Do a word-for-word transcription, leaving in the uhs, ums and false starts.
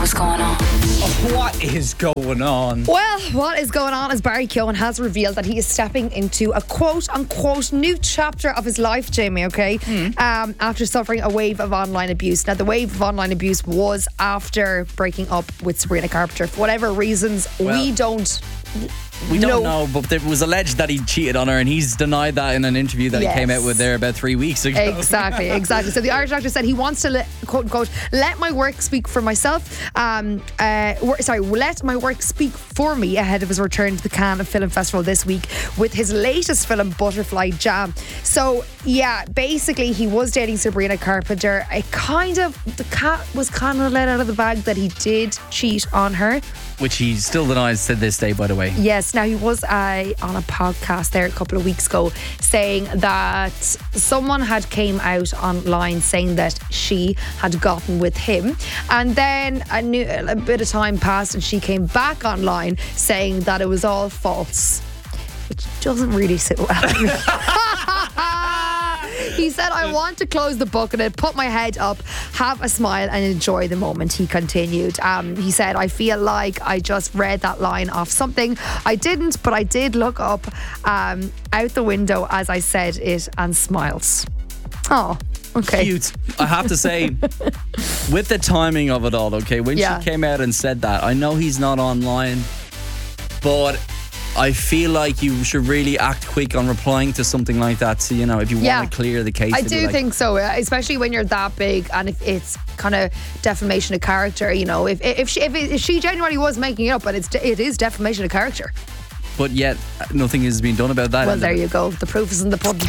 What's going on? What is going on? Well, what is going on is Barry Keoghan has revealed that he is stepping into a quote-unquote new chapter of his life, Jamie, okay? Mm. Um, after suffering a wave of online abuse. Now, the wave of online abuse was after breaking up with Sabrina Carpenter. For whatever reasons, well, we don't... We don't no. know, but it was alleged that he cheated on her, and he's denied that in an interview that yes. he came out with there about three weeks ago. Exactly, exactly. So the Irish actor said he wants to, let, quote unquote, let my work speak for myself. Um, uh, wor- sorry, let my work speak for me ahead of his return to the Cannes Film Festival this week with his latest film, Butterfly Jam. So yeah, basically he was dating Sabrina Carpenter. It kind of, the cat was kind of let out of the bag that he did cheat on her. Which he still denies to this day, by the way. Yes, now he was uh, on a podcast there a couple of weeks ago saying that someone had came out online saying that she had gotten with him, and then a, new, a bit of time passed and she came back online saying that it was all false, which doesn't really sit well with me. He said, I want to close the book on it, put my head up, have a smile and enjoy the moment, he continued. Um, he said, I feel like I just read that line off something. I didn't, but I did look up um, out the window as I said it and smiles. Oh, okay. Cute. I have to say, with the timing of it all, okay, when yeah. she came out and said that, I know he's not online, but I feel like you should really act quick on replying to something like that. So, you know, if you yeah. want to clear the case. I do like, think so, especially when you're that big and if it's kind of defamation of character, you know, if if she, if, it, if she genuinely was making it up, but it's it is defamation of character. But yet, nothing has been done about that. Well, there you go. The proof is in the pudding.